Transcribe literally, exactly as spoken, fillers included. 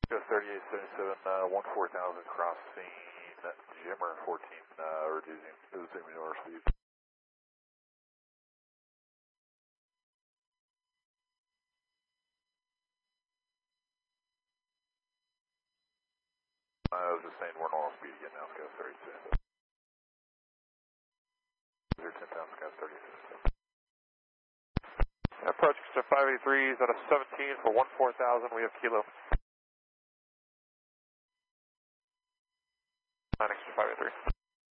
Go thirty-eight seventy-seven, uh, one four thousand crossing Jimmer fourteen, uh, reducing, reducing your speed. I was just saying we're normal speed again now, Sky thirty-two. zero ten pounds, Sky thirty-two. Approach to five eighty-three is at a seventeen for one four thousand, we have kilo. nine extra five eighty-three.